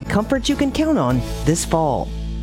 comfort you can count on this fall.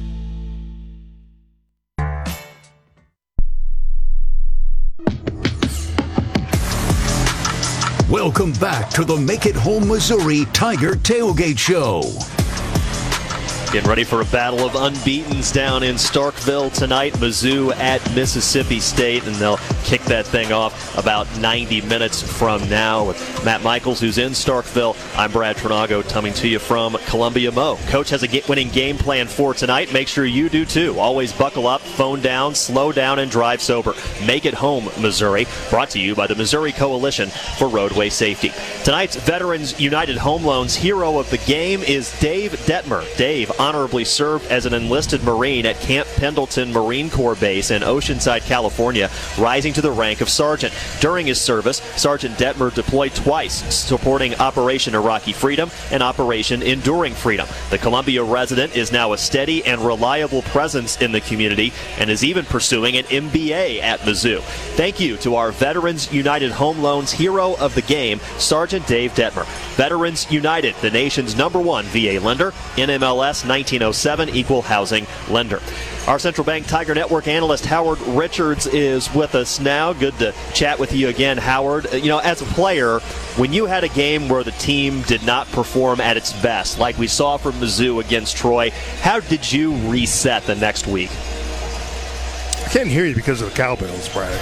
Welcome back to the Make It Home Missouri Tiger Tailgate Show. Getting ready for a battle of unbeatens down in Starkville tonight. Mizzou at Mississippi State, and they'll kick that thing off about 90 minutes from now with Matt Michaels, who's in Starkville. I'm Brad Trinago, coming to you from Columbia Mo. Coach has a winning game plan for tonight. Make sure you do too. Always buckle up, phone down, slow down, and drive sober. Make it home, Missouri. Brought to you by the Missouri Coalition for Roadway Safety. Tonight's Veterans United Home Loans hero of the game is Dave Detmer. Dave honorably served as an enlisted Marine at Camp Pendleton Marine Corps Base in Oceanside, California, rising to the rank of sergeant. During his service, Sergeant Detmer deployed twice, supporting Operation Iraqi Freedom and Operation Enduring Freedom. The Columbia resident is now a steady and reliable presence in the community and is even pursuing an MBA at Mizzou. Thank you to our Veterans United Home Loans hero of the game, Sergeant Dave Detmer. Veterans United, the nation's #1 VA lender, NMLS 1907 equal housing lender. Our Central Bank Tiger Network analyst Howard Richards is with us now. Good to chat with you again, Howard. You know, as a player, when you had a game where the team did not perform at its best, like we saw from Mizzou against Troy, how did you reset the next week? I can't hear you because of the cowbells, Brad.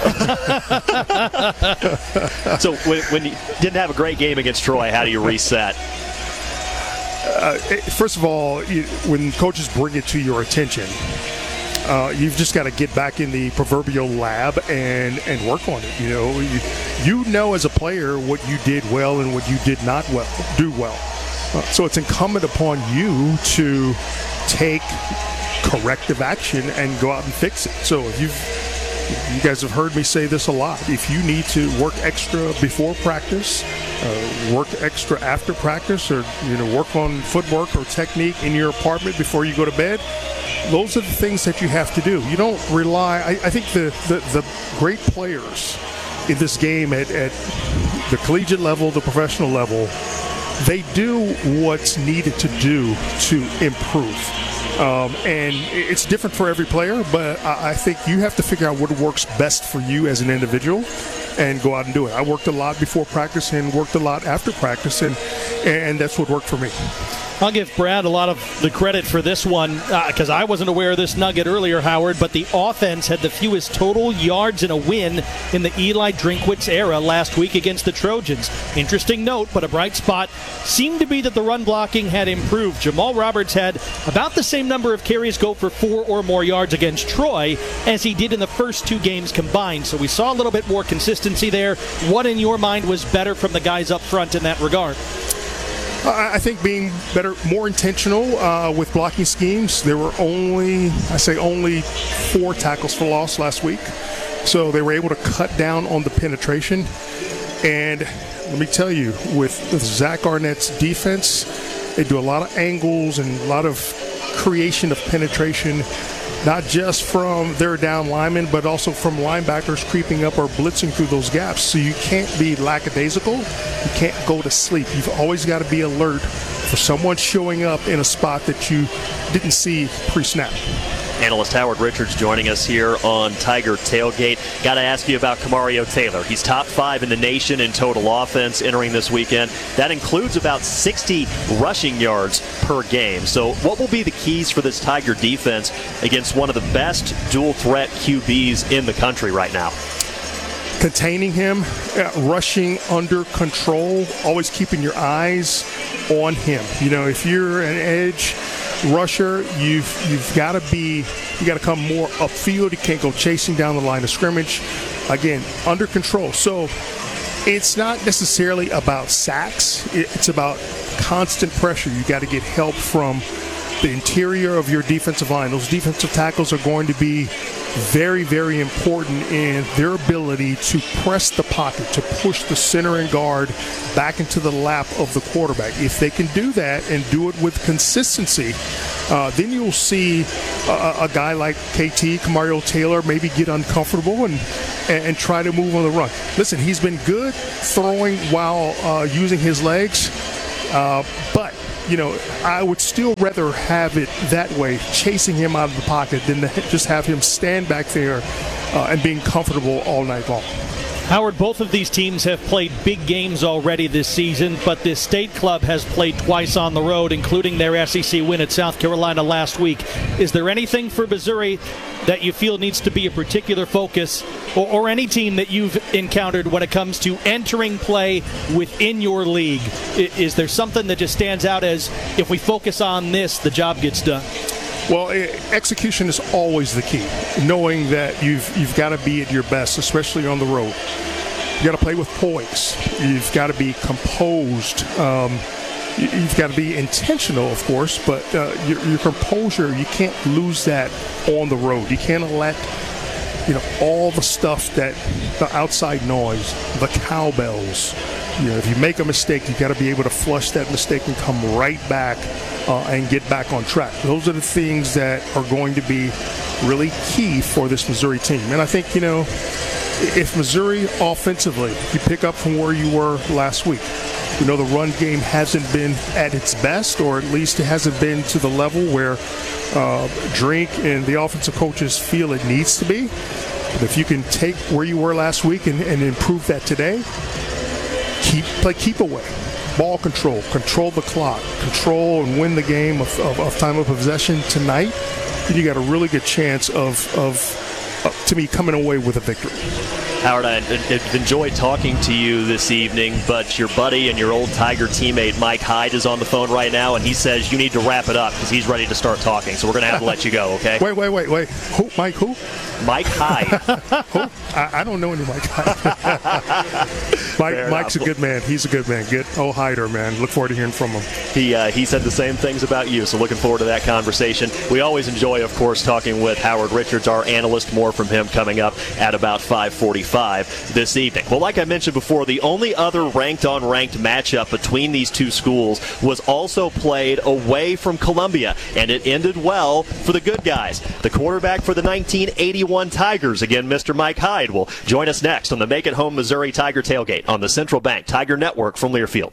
So when you didn't have a great game against Troy, how do you reset? First of all, when coaches bring it to your attention, you've just got to get back in the proverbial lab and work on it. You know as a player what you did well and what you did not do well. So it's incumbent upon you to take corrective action and go out and fix it. So if you guys have heard me say this a lot. If you need to work extra before practice, work extra after practice, or work on footwork or technique in your apartment before you go to bed, those are the things that you have to do. You don't rely. I think the great players in this game at the collegiate level, the professional level, they do what's needed to do to improve. And it's different for every player, but I think you have to figure out what works best for you as an individual and go out and do it. I worked a lot before practice and worked a lot after practice, and that's what worked for me. I'll give Brad a lot of the credit for this one because I wasn't aware of this nugget earlier, Howard, but the offense had the fewest total yards in a win in the Eli Drinkwitz era last week against the Trojans. Interesting note, but a bright spot seemed to be that the run blocking had improved. Jamal Roberts had about the same number of carries go for 4 or more yards against Troy as he did in the first 2 games combined, so we saw a little bit more consistency there. What in your mind was better from the guys up front in that regard? I think being better, more intentional with blocking schemes. There were only 4 tackles for loss last week. So they were able to cut down on the penetration. And let me tell you, with Zach Arnett's defense, they do a lot of angles and a lot of creation of penetration, not just from their down linemen, but also from linebackers creeping up or blitzing through those gaps. So you can't be lackadaisical. You can't go to sleep. You've always got to be alert for someone showing up in a spot that you didn't see pre-snap. Analyst Howard Richards joining us here on Tiger Tailgate. Got to ask you about Kamario Taylor. He's top 5 in the nation in total offense entering this weekend. That includes about 60 rushing yards per game. So what will be the keys for this Tiger defense against one of the best dual-threat QBs in the country right now? Containing him, rushing under control, always keeping your eyes on him. If you're an edge rusher, you've got to come more upfield. You can't go chasing down the line of scrimmage. Again, under control. So it's not necessarily about sacks. It's about constant pressure. You got to get help from the interior of your defensive line. Those defensive tackles are going to be very, very important in their ability to press the pocket, to push the center and guard back into the lap of the quarterback. If they can do that and do it with consistency, then you'll see a guy like Kamario Taylor, maybe get uncomfortable and try to move on the run. Listen, he's been good throwing while using his legs. But, I would still rather have it that way, chasing him out of the pocket, than to just have him stand back there and being comfortable all night long. Howard, both of these teams have played big games already this season, but this State club has played twice on the road, including their SEC win at South Carolina last week. Is there anything for Missouri that you feel needs to be a particular focus, or any team that you've encountered when it comes to entering play within your league? Is there something that just stands out as, if we focus on this, the job gets done? Well, execution is always the key, knowing that you've got to be at your best, especially on the road. You've got to play with poise. You've got to be composed. You've got to be intentional, of course, but your composure, you can't lose that on the road. You can't let all the stuff, that the outside noise, the cowbells. If you make a mistake, you got to be able to flush that mistake and come right back and get back on track. Those are the things that are going to be really key for this Missouri team. And I think, if Missouri offensively, you pick up from where you were last week, the run game hasn't been at its best, or at least it hasn't been to the level where Drink and the offensive coaches feel it needs to be. But if you can take where you were last week and improve that today, keep away. Ball control the clock, control and win the game of time of possession tonight, then you got a really good chance of to me, coming away with a victory. Howard, I've enjoyed talking to you this evening, but your buddy and your old Tiger teammate Mike Hyde is on the phone right now, and he says you need to wrap it up because he's ready to start talking. So we're going to have to let you go, okay? Wait. Who? Mike who? Mike Hyde. Who? I don't know any Mike Hyde. Mike's a good man. He's a good man. Good old Hyder, man. Look forward to hearing from him. He said the same things about you, so looking forward to that conversation. We always enjoy, of course, talking with Howard Richards, our analyst. More from him coming up at about 5:45 this evening. Well, like I mentioned before, the only other ranked-on-ranked matchup between these two schools was also played away from Columbia, and it ended well for the good guys. The quarterback for the 1981 Tigers, again, Mr. Mike Hyde, will join us next on the Make It Home Missouri Tiger Tailgate on the Central Bank Tiger Network from Learfield.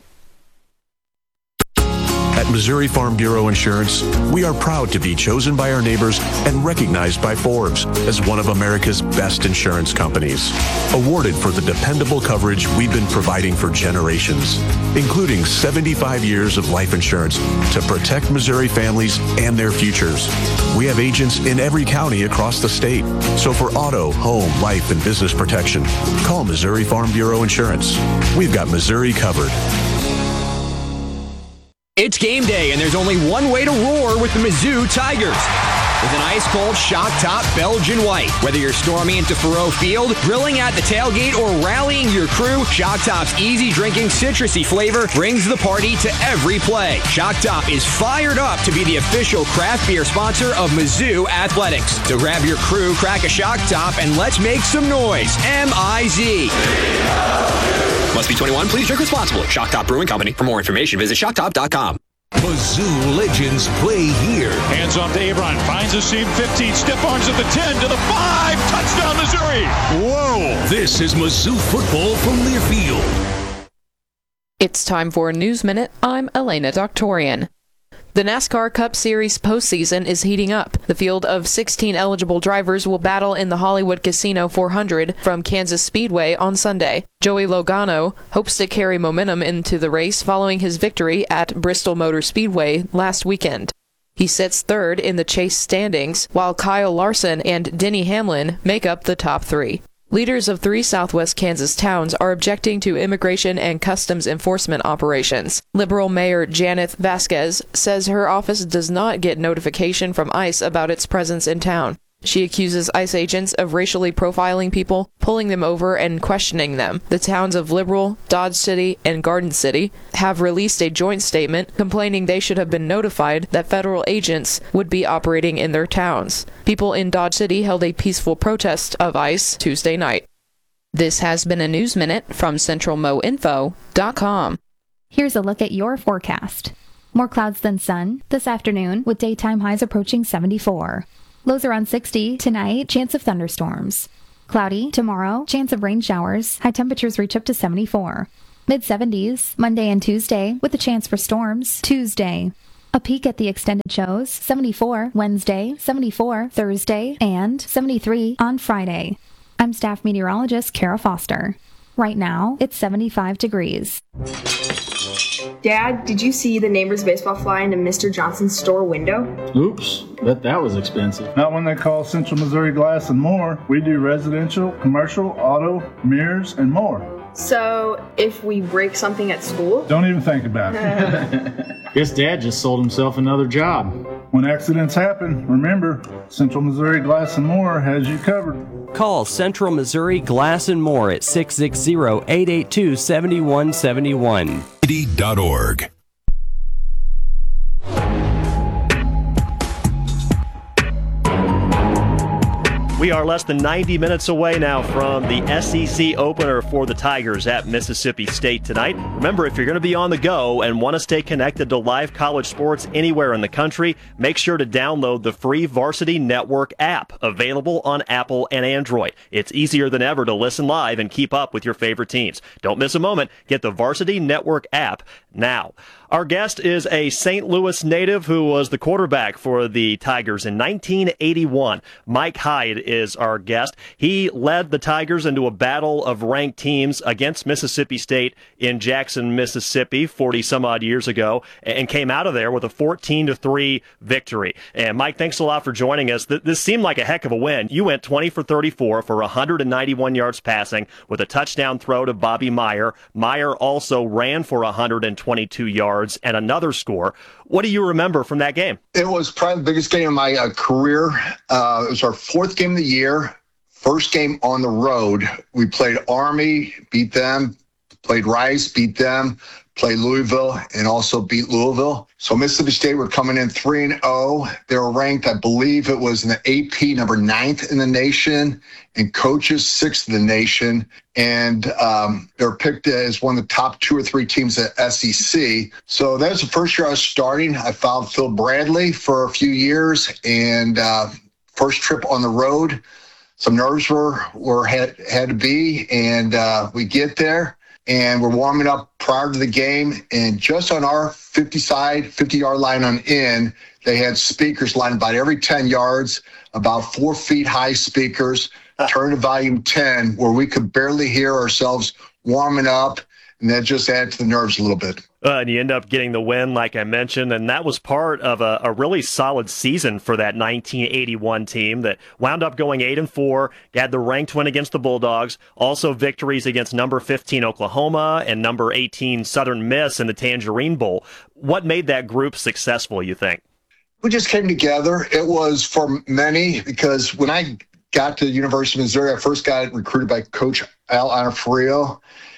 At Missouri Farm Bureau Insurance, we are proud to be chosen by our neighbors and recognized by Forbes as one of America's best insurance companies. Awarded for the dependable coverage we've been providing for generations, including 75 years of life insurance to protect Missouri families and their futures. We have agents in every county across the state. So for auto, home, life, and business protection, call Missouri Farm Bureau Insurance. We've got Missouri covered. It's game day, and there's only one way to roar with the Mizzou Tigers. With an ice-cold shock-top Belgian white. Whether you're storming into Faurot Field, grilling at the tailgate, or rallying your crew, Shock Top's easy-drinking, citrusy flavor brings the party to every play. Shock Top is fired up to be the official craft beer sponsor of Mizzou Athletics. So grab your crew, crack a Shock Top, and let's make some noise. M-I-Z. Must be 21. Please drink responsibly. Shock Top Brewing Company. For more information, visit shocktop.com. Mizzou legends play here. Hands off to Abron. Finds a seam 15. Stiff arms at the 10 to the 5. Touchdown, Missouri. Whoa. This is Mizzou football from Learfield. It's time for a News Minute. I'm Elena Doctorian. The NASCAR Cup Series postseason is heating up. The field of 16 eligible drivers will battle in the Hollywood Casino 400 from Kansas Speedway on Sunday. Joey Logano hopes to carry momentum into the race following his victory at Bristol Motor Speedway last weekend. He sits third in the chase standings, while Kyle Larson and Denny Hamlin make up the top three. Leaders of 3 southwest Kansas towns are objecting to immigration and customs enforcement operations. Liberal Mayor Janet Vasquez says her office does not get notification from ICE about its presence in town. She accuses ICE agents of racially profiling people, pulling them over, and questioning them. The towns of Liberal, Dodge City, and Garden City have released a joint statement complaining they should have been notified that federal agents would be operating in their towns. People in Dodge City held a peaceful protest of ICE Tuesday night. This has been a News Minute from CentralMoInfo.com. Here's a look at your forecast. More clouds than sun this afternoon, with daytime highs approaching 74. Lows around 60 tonight, chance of thunderstorms. Cloudy tomorrow, chance of rain showers. High temperatures reach up to 74. Mid-70s, Monday and Tuesday, with a chance for storms, Tuesday. A peek at the extended shows, 74 Wednesday, 74 Thursday, and 73 on Friday. I'm staff meteorologist Kara Foster. Right now, it's 75 degrees. Dad, did you see the neighbor's baseball fly into Mr. Johnson's store window? Oops, bet that was expensive. Not when they call Central Missouri Glass and More. We do residential, commercial, auto, mirrors, and more. So, if we break something at school? Don't even think about it. Guess Dad just sold himself another job. When accidents happen, remember, Central Missouri Glass and More has you covered. Call Central Missouri Glass and More at 660-882-7171. City.org. We are less than 90 minutes away now from the SEC opener for the Tigers at Mississippi State tonight. Remember, if you're going to be on the go and want to stay connected to live college sports anywhere in the country, make sure to download the free Varsity Network app, available on Apple and Android. It's easier than ever to listen live and keep up with your favorite teams. Don't miss a moment. Get the Varsity Network app now. Our guest is a St. Louis native who was the quarterback for the Tigers in 1981. Mike Hyde is our guest. He led the Tigers into a battle of ranked teams against Mississippi State in Jackson, Mississippi 40-some-odd years ago, and came out of there with a 14-3 victory. And Mike, thanks a lot for joining us. This seemed like a heck of a win. You went 20 for 34 for 191 yards passing with a touchdown throw to Bobby Meyer. Meyer also ran for 122 yards and another score. What do you remember from that game? It was probably the biggest game of my career. It was our fourth game of the year, first game on the road. We played Army, beat them, played Rice, beat them, played Louisville, and also beat Louisville. So Mississippi State were coming in 3-0. They were ranked, I believe it was in the AP, number 9th in the nation, and coaches 6th in the nation. And they were picked as one of the top 2 or 3 teams at SEC. So that was the first year I was starting. I followed Phil Bradley for a few years, and first trip on the road. Some nerves had to be, and we get there. And we're warming up prior to the game, and just on our 50-yard line on in, they had speakers lined about every 10 yards, about 4 feet high speakers, turned to volume 10, where we could barely hear ourselves warming up, and that just added to the nerves a little bit. And you end up getting the win, like I mentioned, and that was part of a really solid season for that 1981 team that wound up going 8-4, had the ranked win against the Bulldogs, also victories against number 15 Oklahoma and number 18 Southern Miss in the Tangerine Bowl. What made that group successful, you think? We just came together. It was for many, because when I got to the University of Missouri, I first got recruited by Coach Al Onofrio,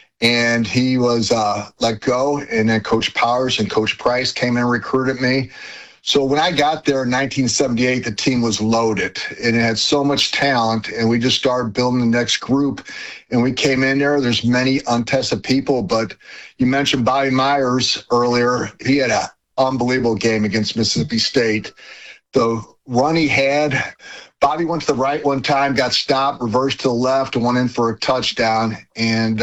and he was let go, and then Coach Powers and Coach Price came in and recruited me. So when I got there in 1978, the team was loaded, and it had so much talent, and we just started building the next group. And we came in there. There's many untested people, but you mentioned Bobby Myers earlier. He had an unbelievable game against Mississippi State. The run he had, Bobby went to the right one time, got stopped, reversed to the left, and went in for a touchdown. And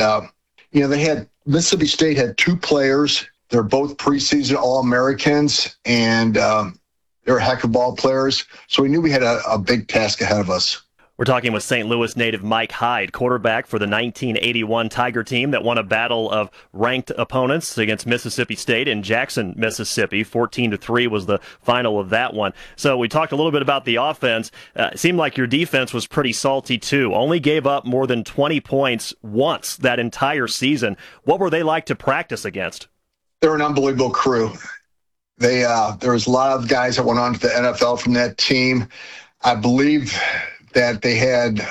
Mississippi State had 2 players. They're both preseason All-Americans, and they're a heck of ball players. So we knew we had a big task ahead of us. We're talking with St. Louis native Mike Hyde, quarterback for the 1981 Tiger team that won a battle of ranked opponents against Mississippi State in Jackson, Mississippi. 14-3 was the final of that one. So we talked a little bit about the offense. It seemed like your defense was pretty salty too. Only gave up more than 20 points once that entire season. What were they like to practice against? They're an unbelievable crew. There was a lot of guys that went on to the NFL from that team. I believe that they had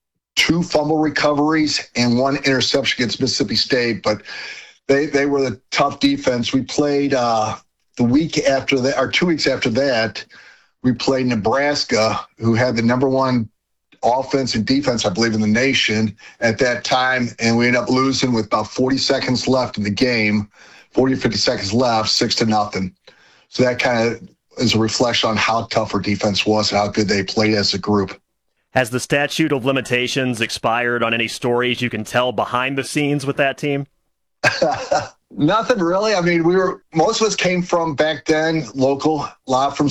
2 fumble recoveries and 1 interception against Mississippi State, but they were the tough defense. We played the week after that, or 2 weeks after that, we played Nebraska, who had the number 1 offense and defense, I believe, in the nation at that time, and we ended up losing with about 40 seconds left in the game, 40 or 50 seconds left, 6-0. So that kind of is a reflection on how tough our defense was and how good they played as a group. Has the statute of limitations expired on any stories you can tell behind the scenes with that team? Nothing really. I mean, most of us came from back then, local, a lot from